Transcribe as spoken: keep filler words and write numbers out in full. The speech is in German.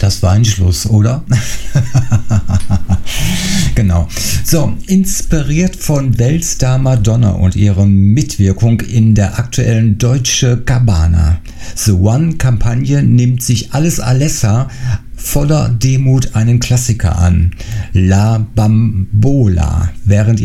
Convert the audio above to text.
Das war ein Schluss, oder? Genau. So, inspiriert von Weltstar Madonna und ihrer Mitwirkung in der aktuellen Deutsche Gabbana. The One-Kampagne nimmt sich alles Alessa voller Demut einen Klassiker an. La Bambola, während